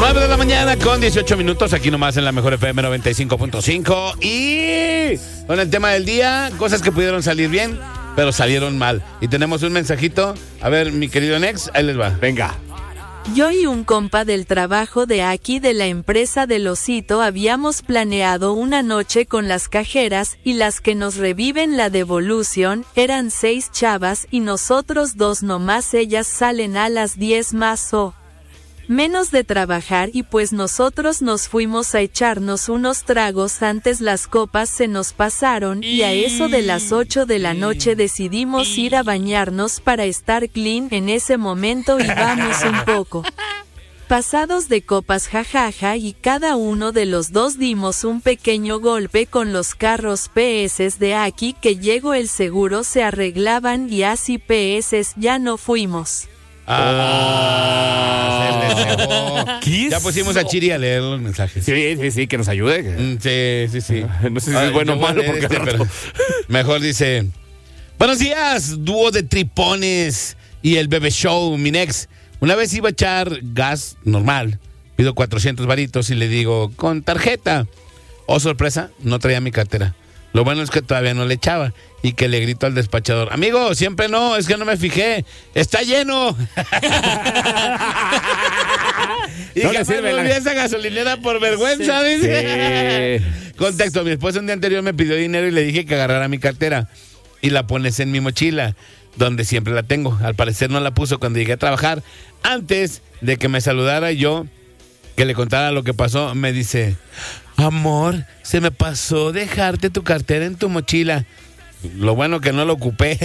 9 de la mañana con 18 minutos, aquí nomás en la mejor FM 95.5. Y con el tema del día, cosas que pudieron salir bien, pero salieron mal. Y tenemos un mensajito. A ver, mi querido Nex, ahí les va. Venga. Yo y un compa del trabajo de aquí de la empresa del Osito habíamos planeado una noche con las cajeras y las que nos reviven la devolución eran 6 chavas y nosotros 2 nomás. Ellas salen a las 10 más o menos de trabajar y pues nosotros nos fuimos a echarnos unos tragos. Antes las copas se nos pasaron y a eso de las 8 de la noche decidimos ir a bañarnos para estar clean. En ese momento íbamos un poco pasados de copas, jajaja, y cada uno de los dos dimos un pequeño golpe con los carros PS de aquí. Que llegó el seguro, se arreglaban y así PS ya no fuimos. Ya pusimos a Chiri a leer los mensajes. Sí, que nos ayude. Sí. No sé si es bueno o malo, porque pero mejor dice: buenos días, dúo de tripones y el Bebé Show, mi Nex. Una vez iba a echar gas normal, pido 400 varitos y le digo, con tarjeta. Oh, sorpresa, no traía mi cartera. Lo bueno es que todavía no le echaba y que le grito al despachador: amigo, siempre no, es que no me fijé, está lleno. Y no que me volví a esa gasolinera por vergüenza, sí. Dice. Sí. Contexto: mi esposa un día anterior me pidió dinero y le dije que agarrara mi cartera y la pones en mi mochila, donde siempre la tengo. Al parecer no la puso cuando llegué a trabajar. Antes de que me saludara yo, que le contara lo que pasó, me dice: amor, se me pasó dejarte tu cartera en tu mochila. Lo bueno que no lo ocupé.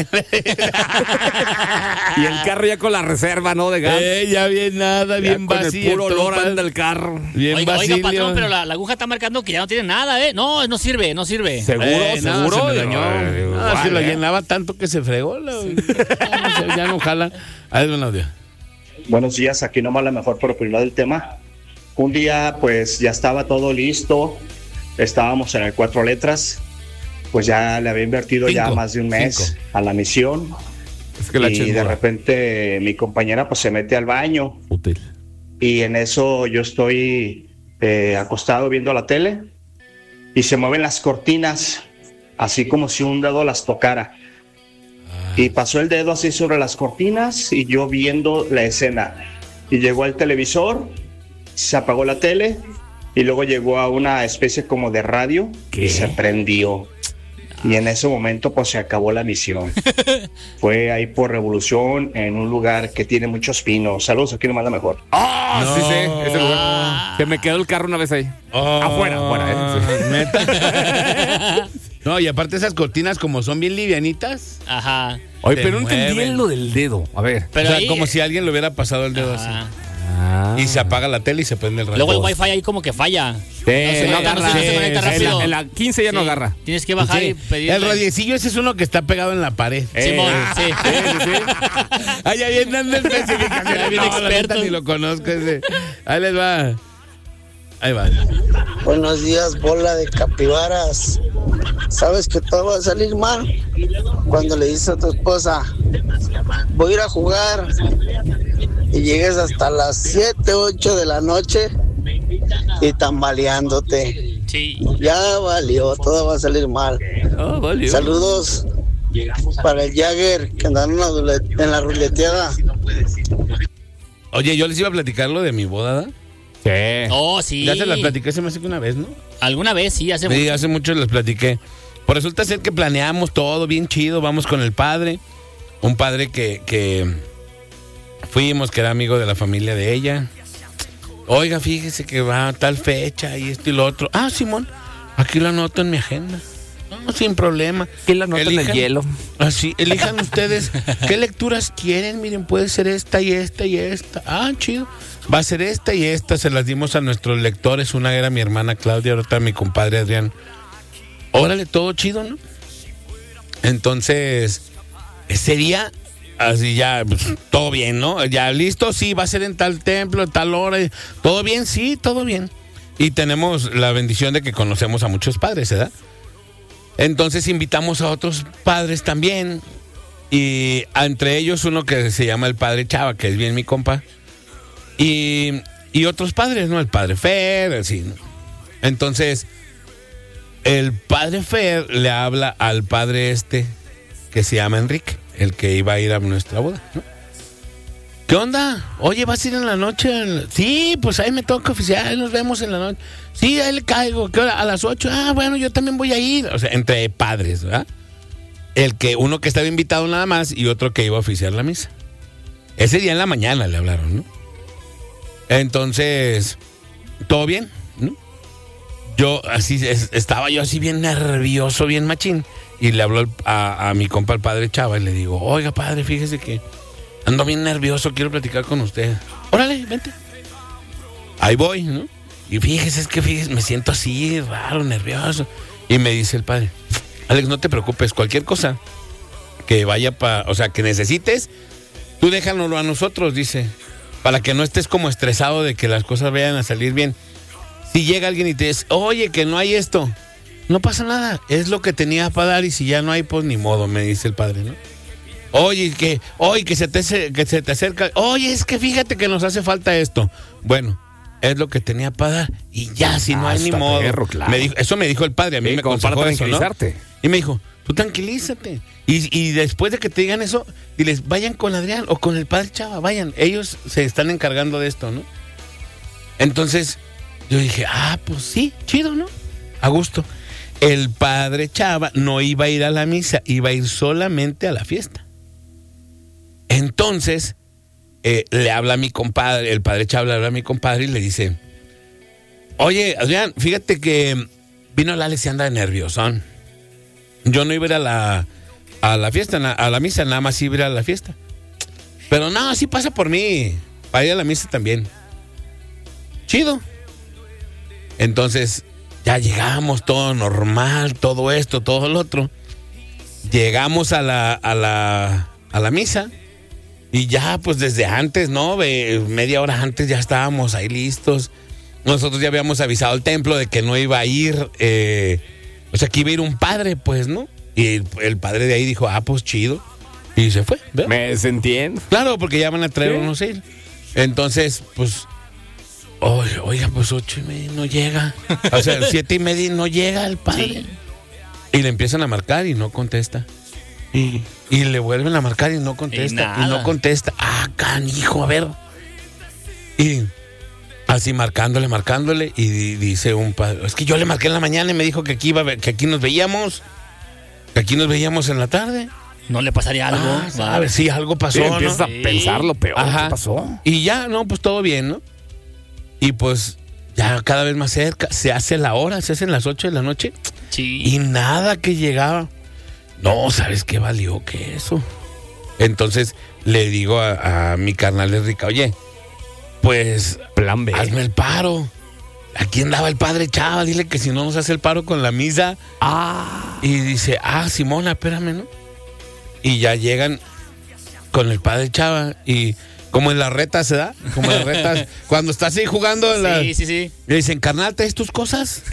Y el carro ya con la reserva, ¿no? De gas. Ya bien nada, ya bien con vacío. El puro olor anda el carro. Bien oiga, patrón, pero la la aguja está marcando que ya no tiene nada, ¿eh? No sirve. ¿Seguro? No, se me dañó. Vale. Se lo llenaba tanto que se fregó. Ya no jala. Ahí es un audio. Buenos días, aquí nomás la mejor por opinar del tema. Un día pues ya estaba todo listo, estábamos en el 4 letras, pues ya le había invertido ya más de un mes a la misión. Es que y de repente mi compañera pues se mete al baño. Útil. Y en eso yo estoy acostado viendo la tele y se mueven las cortinas así como si un dedo las tocara. Y pasó el dedo así sobre las cortinas y yo viendo la escena. Y llegó al televisor, se apagó la tele y luego llegó a una especie como de radio. ¿Qué? Y se prendió. Y en ese momento pues se acabó la misión. Fue ahí por Revolución, en un lugar que tiene muchos pinos. Saludos, aquí nomás la mejor. No. Sí, ese lugar. Se me quedó el carro una vez ahí. Afuera. Sí. No, y aparte esas cortinas como son bien livianitas. Ajá. Oye, pero no entendí lo del dedo. A ver. Pero o sea, ahí, como si alguien le hubiera pasado el dedo así. Y se apaga la tele y se prende el radio. Luego el wifi ahí como que falla. No se conecta rápido. En la 15 ya no agarra. Tienes que bajar y pedir. El radiecillo ese es uno que está pegado en la pared. Simón, sí. Ahí viene dando especificaciones. Bien experto. Ni lo conozco ese. Ahí les va. Ahí va. Buenos días, bola de capibaras. ¿Sabes que todo va a salir mal? Cuando le dices a tu esposa, voy a ir a jugar, y llegues hasta las 7, 8 de la noche y tambaleándote. Sí. Ya valió, todo va a salir mal. Valió. Saludos para el Jagger, que andan en la ruleteada. Oye, yo les iba a platicar lo de mi boda, ¿da? Sí. Oh, sí. Ya se las platiqué, se me hace que una vez, ¿no? Alguna vez, sí, hace mucho. Hace mucho les platiqué. Pues resulta ser que planeamos todo bien chido, vamos con el padre. Un padre que fuimos, que era amigo de la familia de ella. Oiga, fíjese que va a tal fecha y esto y lo otro. Ah, Simón, aquí lo anoto en mi agenda. No, sin problema. Aquí lo anoto en el hielo. Así, elijan ustedes qué lecturas quieren. Miren, puede ser esta y esta y esta. Ah, chido. Va a ser esta y esta. Se las dimos a nuestros lectores. Una era mi hermana Claudia, otra mi compadre Adrián. Órale, todo chido, ¿no? Entonces, ese día, así ya, pues, todo bien, ¿no? Ya listo, sí, va a ser en tal templo, tal hora. ¿Todo bien? Sí, todo bien. Y tenemos la bendición de que conocemos a muchos padres, ¿verdad? Entonces invitamos a otros padres también. Y entre ellos uno que se llama el padre Chava, que es bien mi compa. Y y otros padres, ¿no? El padre Fer, así, ¿no? Entonces, el padre Fer le habla al padre que se llama Enrique, el que iba a ir a nuestra boda, ¿no? ¿Qué onda? Oye, ¿vas a ir en la noche? Sí, pues ahí me toca oficial, ahí nos vemos en la noche. Sí, ahí le caigo. ¿Qué hora? A las 8. Ah, bueno, yo también voy a ir. O sea, entre padres, ¿verdad? Uno que estaba invitado nada más y otro que iba a oficiar la misa. Ese día en la mañana le hablaron, ¿no? Entonces, ¿todo bien? ¿No? Estaba yo así bien nervioso, bien machín. Y le habló a mi compa, el padre Chava, y le digo, oiga, padre, fíjese que ando bien nervioso, quiero platicar con usted. Órale, vente. Ahí voy, ¿no? Y fíjese, me siento así, raro, nervioso. Y me dice el padre, Alex, no te preocupes, cualquier cosa que vaya que necesites, tú déjanoslo a nosotros, dice, para que no estés como estresado de que las cosas vayan a salir bien. Si llega alguien y te dice, oye, que no hay esto, no pasa nada, es lo que tenía para dar y si ya no hay, pues ni modo, me dice el padre, ¿no? Oye, que se te acerca. Oye, es que fíjate que nos hace falta esto. Bueno, es lo que tenía para dar. Y ya, si no hay ni modo. Perro, claro. Eso me dijo el padre. A mí me aconsejó eso, ¿no? Y me dijo, tú tranquilízate. Y después de que te digan eso, diles, vayan con Adrián o con el padre Chava, vayan. Ellos se están encargando de esto, ¿no? Entonces, yo dije, pues sí, chido, ¿no? A gusto. El padre Chava no iba a ir a la misa, iba a ir solamente a la fiesta. Entonces, le habla a mi compadre, el padre Chava le habla a mi compadre y le dice, oye, Adrián, fíjate que vino el Alex y anda de nerviosón. Yo no iba a ir a la fiesta, a la misa, nada más iba a ir a la fiesta. Pero no, sí pasa por mí, para ir a la misa también. Chido. Entonces, ya llegamos, todo normal, todo esto, todo lo otro. Llegamos a la misa. Y ya, pues desde antes, ¿no? Media hora antes ya estábamos ahí listos. Nosotros ya habíamos avisado al templo de que no iba a ir, que iba a ir un padre, pues, ¿no? Y el padre de ahí dijo, pues chido. Y se fue, ¿verdad? Me entiendo. Claro, porque ya van a traer unos él. Entonces, pues, oiga, pues 8:30 no llega. O sea, 7:30 no llega el padre. Sí. Y le empiezan a marcar y no contesta. Y le vuelven a marcar y no contesta. Y no contesta. Canijo, a ver. Y así marcándole. Y dice un padre, es que yo le marqué en la mañana y me dijo que aquí nos veíamos. Que aquí nos veíamos en la tarde. ¿No le pasaría algo? ¿Sabes? Sí, algo pasó, sí, empiezas a pensar lo peor. Ajá. ¿Qué pasó? Y ya, no, pues todo bien, ¿no? Y pues ya cada vez más cerca. Se hace la hora, se hacen las 8 de la noche. Sí. Y nada que llegaba. No, ¿sabes qué valió que eso? Entonces le digo a mi carnal Enrique, oye, pues plan B. Hazme el paro. Aquí andaba el padre Chava, dile que si no nos hace el paro con la misa. Y dice, Simona, espérame, ¿no? Y ya llegan con el padre Chava y como en las retas, ¿se da? Como en las retas, cuando estás ahí jugando en la... Sí. Le dicen, carnal, ¿traes tus cosas?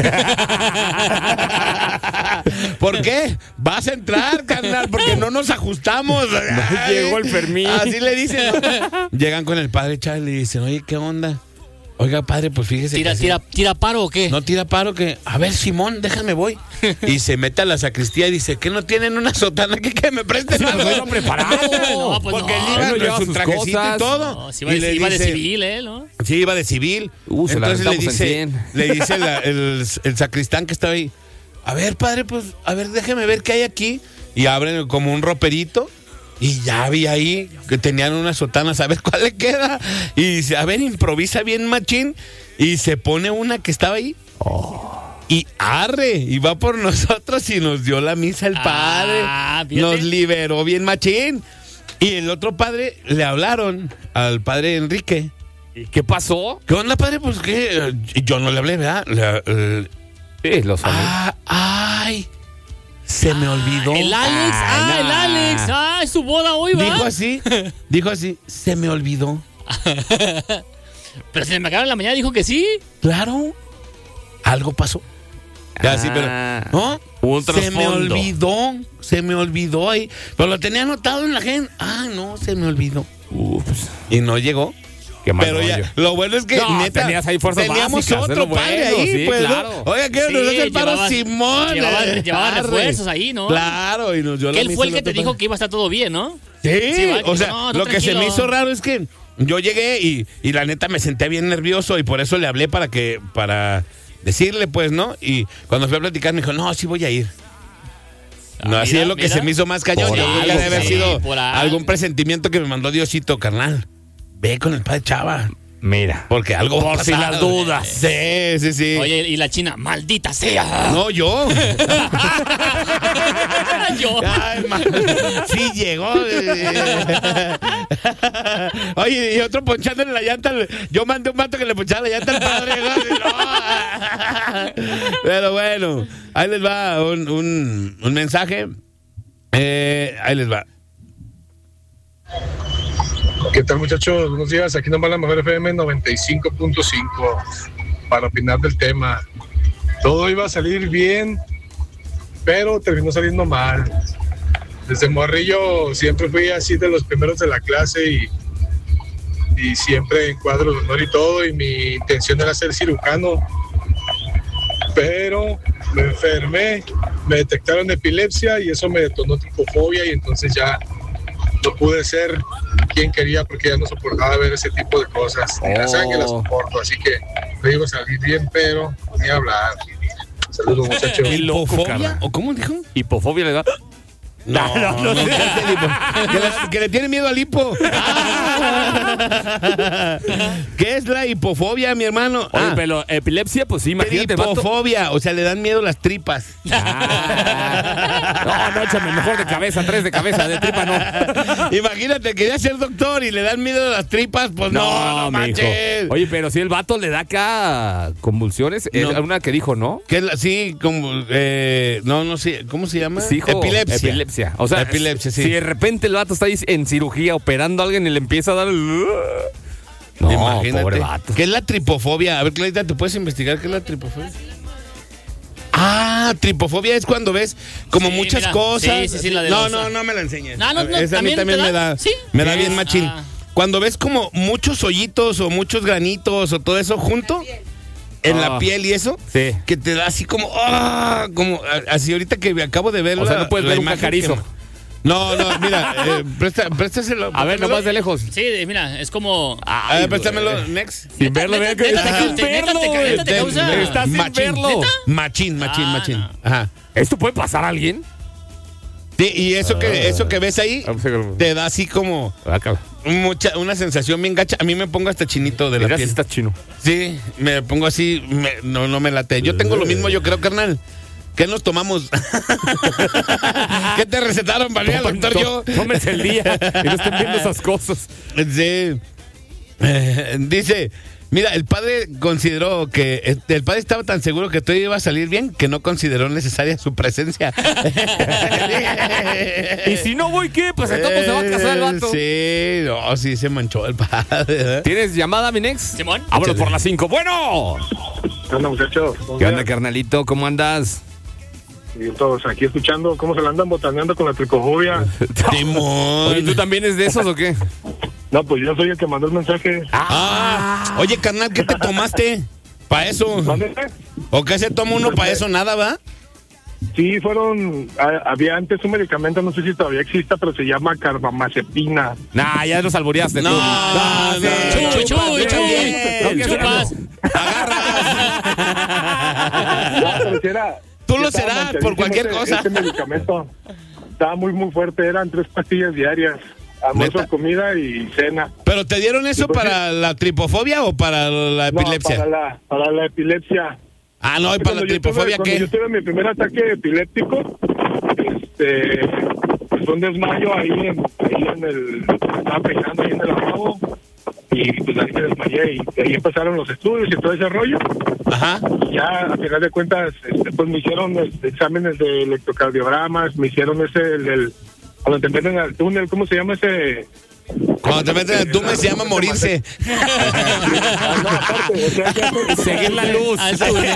¿Por qué? Vas a entrar, carnal, porque no nos ajustamos. No llegó el permiso. Así le dicen, ¿no? Llegan con el padre Chava y le dicen, oye, ¿qué onda? Oiga, padre, pues fíjese. ¿Tira paro o qué? No tira paro, que. A ver, Simón, déjame voy. Y se mete a la sacristía y dice, ¿qué no tienen una sotana que me presten algo? No, preparado. No, pues porque no. él iba con su trajecito cosas. Y todo. No, si iba de civil, ¿no? Sí, iba de civil. Entonces le dice el sacristán que estaba ahí, a ver, padre, pues, a ver, déjeme ver qué hay aquí. Y abren como un roperito. Y ya vi ahí que tenían unas sotanas, a ver cuál le queda. Y dice, a ver, improvisa bien machín. Y se pone una que estaba ahí. Y y va por nosotros y nos dio la misa el padre. Nos liberó bien machín. Y el otro padre, le hablaron al padre Enrique. ¿Y qué pasó? ¿Qué onda, padre? Pues que yo no le hablé, ¿verdad? Sí, los se me olvidó. El Alex, el Alex. Es su boda hoy, ¿va? Dijo así, se me olvidó. Pero se le marcaron en la mañana, dijo que sí. Claro, algo pasó. Ya sí, pero no, se me olvidó ahí. Pero lo tenía anotado en la agenda. No, se me olvidó. Y no llegó. Qué mal Pero ya, rollo. lo bueno es que No, neta, tenías ahí fuerzas teníamos básicas, es otro lo padre bueno, ahí, sí, pues, claro. ¿no? Oiga, ¿qué? Sí, Nos hace el paro llevaban- Simón. llevaban Arre. refuerzos ahí, ¿no? Claro, y nos dio Que la él misa fue el que otro te dijo padre. que iba a estar todo bien, ¿no? Sí, va, o sea, no, tú lo que se me tranquilo. hizo raro es que yo llegué y la neta me senté bien nervioso y por eso le hablé para decirle, pues, ¿no? Y cuando fui a platicar me dijo, no, sí voy a ir. No, así mira, es lo que mira. se me hizo más cañón. Por Yo creo que algo, debe haber sí, sido por algo. algún presentimiento que me mandó Diosito, carnal. Ve con el padre Chava. Mira. Porque algo va a Por si pasar. las dudas. Sí, sí, sí. Oye, y la china, maldita sea. No, yo. Yo. Ay, sí llegó. Oye, y otro ponchándole la llanta. Yo mandé un vato que le ponchara la llanta al padre. No. Pero bueno, ahí les va un mensaje. Ahí les va. ¿Qué tal, muchachos? Buenos días. Aquí nomás la mejor FM 95.5 para opinar del tema. Todo iba a salir bien, pero terminó saliendo mal. Desde morrillo siempre fui así de los primeros de la clase y siempre en cuadro de honor y todo, y mi intención era ser cirujano. Pero me enfermé, me detectaron epilepsia y eso me detonó tripofobia y entonces ya no pude ser quien quería porque ya no soportaba ver ese tipo de cosas. Ni la sangre la soporto, así que no iba a salir bien, pero ni hablar. Saludos, muchachos. Qué loco, ¿Hipofobia? carnal. ¿O cómo dijo? Hipofobia le da. No, no, sé. que le tiene miedo al hipo. ¿Qué es la hipofobia, mi hermano? Oye, pero epilepsia, pues sí, imagínate, vato. Tripofobia, o sea, le dan miedo las tripas. No, échame mejor de cabeza, 3 de cabeza, de tripa no. Imagínate, quería ser doctor y le dan miedo las tripas, pues no mijo. manches. Oye, pero si el vato le da acá convulsiones, No. una que dijo, ¿no? ¿Qué es sí, como, no sé, ¿cómo se llama? Sí, hijo, epilepsia. O sea, epilepsia, sí. Si de repente el vato está ahí en cirugía operando a alguien y le empieza a dar el... No, Imagínate. pobre vato. ¿Qué es la tripofobia? A ver, Clarita, ¿te puedes investigar qué es la tripofobia? Ah, tripofobia es cuando ves como Sí, muchas mira. cosas. Sí, la de no, los- no me la enseñes. No, no, Esa a mí también ¿te me da, ¿Sí? me da bien machín. Ah. Cuando ves como muchos hoyitos o muchos granitos o todo eso junto en la piel y eso, Sí. que te da así como, así ahorita que me acabo de ver O sea, no puedes ver un imagen cacarizo. que- No, mira, préstaselo. A ver, nomás de lejos. Sí, mira, es como. A ver, préstamelo, next. Sin verlo, neta, vean que neta, está neta, sin neta, verlo, neta, güey. neta, te causa- Está sin verlo. Machín. Ah, no. Ajá. ¿Esto puede pasar a alguien? Sí, y eso que ves ahí Vamos a ver. te da así como una sensación bien gacha. A mí me pongo hasta chinito de la Mira si piel. está chino. Sí, me pongo así, no me late. Yo tengo lo mismo, yo creo, carnal. ¿Qué nos tomamos? ¿Qué te recetaron para ir al doctor yo? Tómense el día y no estén viendo esas cosas. Sí. Dice, mira, el padre consideró que el padre estaba tan seguro que todo iba a salir bien que no consideró necesaria su presencia. Y si no voy, ¿qué? Pues entonces se va a casar el vato. Sí, no, sí se manchó el padre. ¿verdad? ¿Tienes llamada, mi nex? Simón. Vámonos por las 5. Bueno. ¿Qué onda, muchachos? ¿Qué onda, carnalito? ¿Cómo andas? Y todos aquí escuchando cómo se la andan botaneando con la tricofobia. Timón. Oye, ¿tú también eres de esos o qué? No, pues yo soy el que mandó el mensaje. Oye, carnal, ¿qué te tomaste? ¿Para eso? ¿Mándete? ¿O qué se toma uno para eso? Nada, ¿va? Sí, había antes un medicamento, no sé si todavía exista, pero se llama carbamazepina. Nah, ya nos albureaste tú. No, sí. no. Chuy, Bien. chupas. Pero si era- Tú sí lo estaba serás manchadísimo por cualquier cosa. Este medicamento estaba muy fuerte, eran 3 pastillas diarias. Almuerzo, ¿Neta? comida y cena. ¿Pero te dieron eso ¿Y por qué? para la tripofobia o para la epilepsia? No, para la epilepsia. Ah, no, ¿y para la tripofobia cuando qué? yo tuve mi primer ataque epiléptico, fue un desmayo ahí en el... Estaba pegando ahí en el lavabo y pues ahí me desmayé y ahí empezaron los estudios y todo ese rollo. Ajá. Ya a final de cuentas pues me hicieron exámenes de electrocardiogramas, me hicieron cuando te meten al túnel, ¿cómo se llama ese? Cuando te meten en el túnel se llama morirse. No, aparte, o sea, ya Seguir la luz. Al túnel.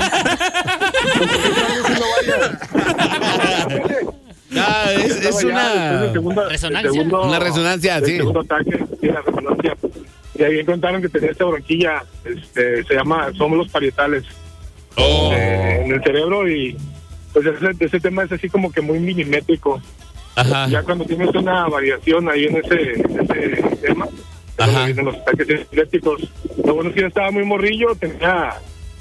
Ah, es una... Resonancia. Una resonancia, el sí. segundo ataque, sí, la resonancia. Y ahí encontraron que tenía esta bronquilla, somos los parietales en el cerebro, y pues ese tema es así como que muy milimétrico. Ajá. Ya cuando tienes una variación ahí en ese tema, vienen los ataques epilépticos. Lo bueno es que yo estaba muy morrillo, tenía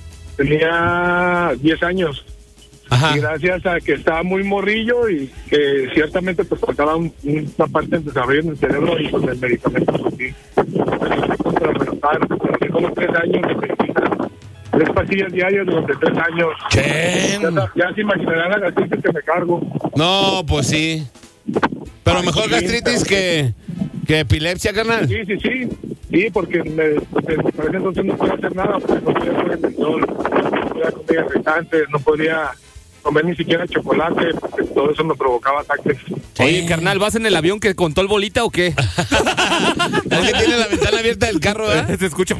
10 años. Ajá. Y gracias a que estaba muy morrillo y que ciertamente pues faltaba una parte del desarrollo en el cerebro, y con el medicamento pues sí. Como 3 años de medicina, 3 pastillas diarias durante 3 años. Ya se imaginarán la gastritis que me cargo. No, pues sí. Pero mejor gastritis que epilepsia, carnal. Sí, porque por ese entonces no podía hacer nada, porque no podía comer mentol, no podía comer irritantes, no podía comer ni siquiera chocolate, porque todo eso me provocaba ataques. Oye, carnal, ¿vas en el avión que contó el bolita o qué? Es que tiene la ventana abierta del carro, ¿verdad? Se escucha.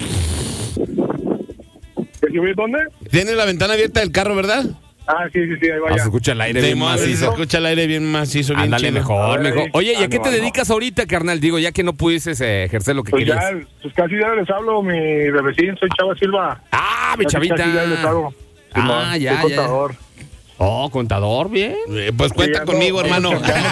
¿Dónde? Tiene la ventana abierta del carro, ¿verdad? Ah, sí, ahí vaya. Se escucha el aire bien Se macizo. escucha el aire bien macizo, bien Ándale, chido. mejor. Oye, ¿y a qué te dedicas ahorita, carnal? Digo, ya que no pudieses ejercer lo que pues querías. Ya, pues casi ya les hablo, mi bebecín, soy Chava Silva. Ah, mi chavita. Casi ya les hablo. Ya, soy contador. Oh, contador, bien. Pues cuenta conmigo, hermano.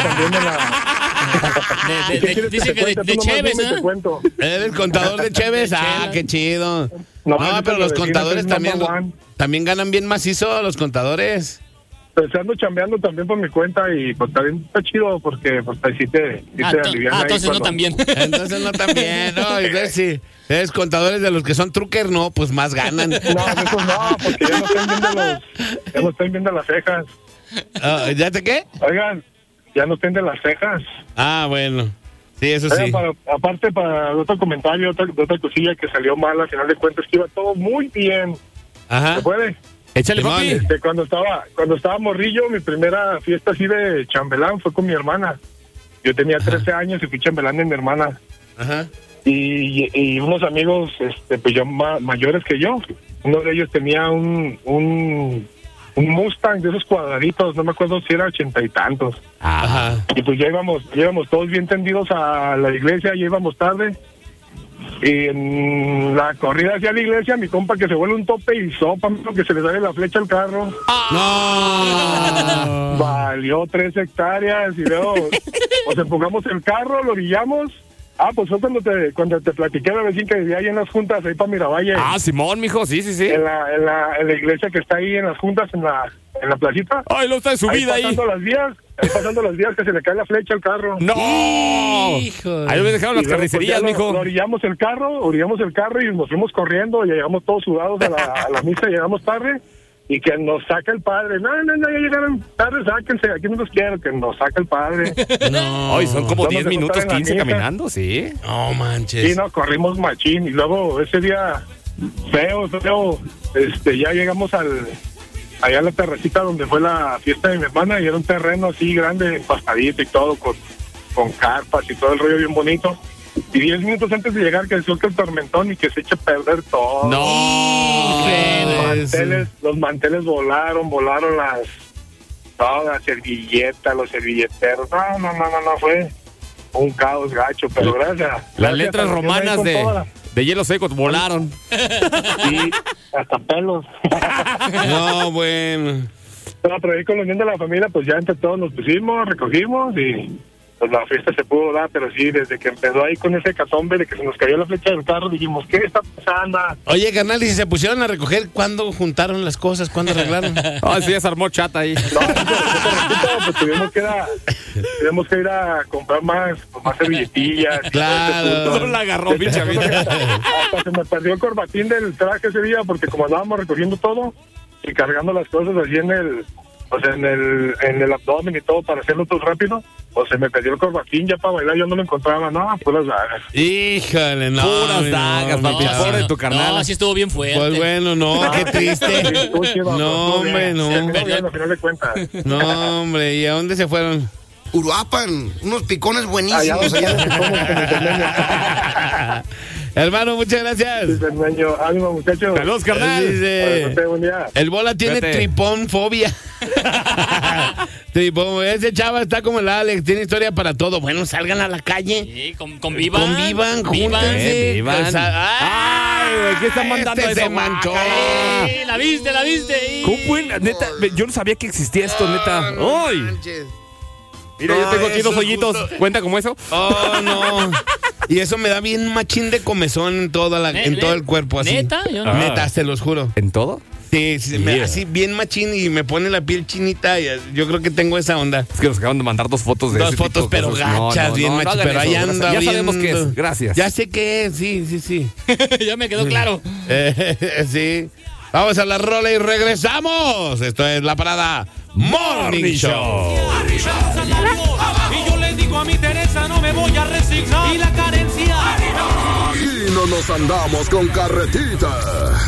Dice que de Cheves, ¿eh? ¿Eres contador de Cheves? Ah, qué chido. No, pero los contadores también ganan bien macizo, los contadores. Pues ando chambeando también por mi cuenta, y pues también está chido porque pues sí te alivian ahí. Entonces no tan bien. Entonces no tan bien, ¿no? Entonces sí, eres contadores de los que son trucker, no, pues más ganan. No, esos no, porque ya no están viendo las cejas. ¿Ya te qué? Oigan, ya no estén de las cejas. Ah, bueno. Sí, eso sí. Aparte, para otro comentario, otra cosilla que salió mal, al final de cuentas, que iba todo muy bien. Ajá. ¿Se puede? Échale, papi. Cuando estaba morrillo, mi primera fiesta así de chambelán fue con mi hermana. Yo tenía 13 años y fui chambelán de mi hermana. Ajá. Y unos amigos, pues ya mayores que yo. Uno de ellos tenía un Mustang de esos cuadraditos, no me acuerdo si era 80 y tantos. Ajá. Y pues ya íbamos todos bien tendidos a la iglesia, ya íbamos tarde. Y en la corrida hacia la iglesia, mi compa que se vuelve un tope y sopa, que se le sale la flecha al carro. ¡No! Valió 3 hectáreas y luego pues empujamos el carro, lo orillamos. Pues fue cuando te platiqué la vecina que vivía ahí en las juntas, ahí para Miravalle. Simón, mijo, sí. En la iglesia que está ahí en las juntas, en la placita. Ay, lo está de subida ahí. Pasando las vías que se le cae la flecha al carro. ¡No! Hijo. Ahí me dejaron las carnicerías, mijo. Orillamos el carro y nos fuimos corriendo, y llegamos todos sudados a la misa, llegamos tarde. Y que nos saca el padre. No, ya llegaron tarde, sáquense, aquí no los quiero, que nos saca el padre. No. Hoy son como 10 minutos, 15 caminando, sí. No manches. Sí, nos corrimos machín. Y luego ese día feo, ya llegamos allá a la terracita donde fue la fiesta de mi hermana, y era un terreno así grande, empastadito y todo, con carpas y todo el rollo bien bonito. Y 10 minutos antes de llegar, que suelta el tormentón y que se echa a perder todo. ¡No! Los manteles volaron las servilletas, los servilleteros. No, fue un caos gacho, pero gracias. Las letras romanas de hielo seco volaron. Y hasta pelos. No, bueno. Pero ahí con los niños de la familia, pues ya entre todos nos pusimos, recogimos y pues la fiesta se pudo dar, pero sí, desde que empezó ahí con ese catombe de que se nos cayó la flecha del carro, dijimos, ¿qué está pasando? Oye, carnal, y si se pusieron a recoger, ¿cuándo juntaron las cosas? ¿Cuándo arreglaron? Sí, ya se armó chata ahí. No, pues tuvimos que ir a comprar más servilletillas. Claro. No la agarró, pinche amiga. Hasta se me perdió el corbatín del traje ese día, porque como andábamos recogiendo todo y cargando las cosas allí en el abdomen y todo para hacerlo todo rápido, pues se me perdió el corbatín ya para bailar, yo no lo encontraba, puras dagas. Híjole, no. Puras dagas, papi, pobre de tu carnal. No, sí estuvo bien fuerte. Pues bueno, no, qué triste. No, hombre, no. Al final de cuentas. No, hombre, ¿y a dónde se fueron? Uruapan, unos picones buenísimos allá. Hermano, muchas gracias. Ánimo, muchachos. Saludos, carnal. El Bola tiene triponfobia. Ese chava está como el Alex, tiene historia para todo. Bueno, salgan a la calle. Sí, convivan. Convivan, júntense. Vivan. Ay, güey, ¿qué están mandando se eso? manchó. La viste. ¿Cómo pueden? Neta, yo no sabía que existía esto, neta. ¡Ay! Mira, yo tengo aquí 2 hoyitos. Justo. ¿Cuenta como eso? Oh, no. Y eso me da bien machín de comezón en todo el cuerpo, así. ¿Neta? Yo no. Neta, se los juro. ¿En todo? Sí, Yeah. así bien machín y me pone la piel chinita. Y yo creo que tengo esa onda. Es que nos acaban de mandar 2 fotos de 2 ese fotos, tipo de pero cosas. gachas, bien machín. hagan Pero eso, ahí gracias. anda Ya sabemos qué viendo. es. Gracias. Ya sé qué es, sí. Ya me quedó claro. Sí. Vamos a la rola y regresamos. Esto es La Parada Morning Show. Y yo le digo a mi Teresa, no me voy a resignar. Y la carencia. Aquí no nos andamos con carretitas.